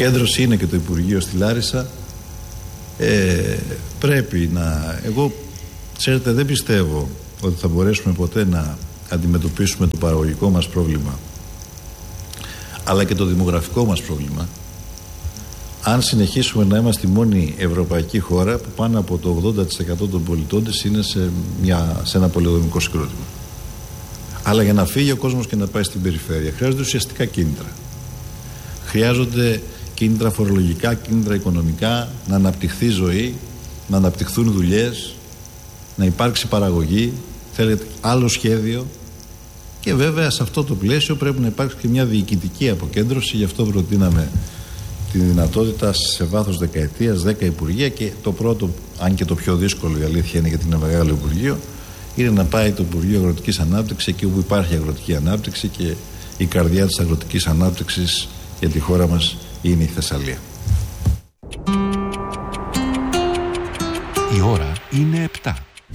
Αποκέντρωση είναι και το Υπουργείο στη Λάρισα. Πρέπει να... Εγώ, ξέρετε, δεν πιστεύω ότι θα μπορέσουμε ποτέ να αντιμετωπίσουμε το παραγωγικό μας πρόβλημα, αλλά και το δημογραφικό μας πρόβλημα, αν συνεχίσουμε να είμαστε η μόνη ευρωπαϊκή χώρα που πάνω από το 80% των πολιτών της είναι σε ένα πολεοδομικό συγκρότημα. Αλλά για να φύγει ο κόσμος και να πάει στην περιφέρεια χρειάζονται ουσιαστικά κίνητρα. Χρειάζονται κίνητρα φορολογικά, κίνητρα οικονομικά, να αναπτυχθεί ζωή, να αναπτυχθούν δουλειές, να υπάρξει παραγωγή, θέλετε άλλο σχέδιο. Και βέβαια σε αυτό το πλαίσιο πρέπει να υπάρξει και μια διοικητική αποκέντρωση. Γι' αυτό προτείναμε τη δυνατότητα σε βάθος δεκαετίας 10 υπουργεία, και το πρώτο, αν και το πιο δύσκολο η αλήθεια είναι γιατί είναι μεγάλο υπουργείο, είναι να πάει το Υπουργείο Αγροτικής Ανάπτυξης εκεί όπου υπάρχει αγροτική ανάπτυξη, και η καρδιά της αγροτικής ανάπτυξης για τη χώρα μας είναι η Θεσσαλία. Η ώρα είναι 7.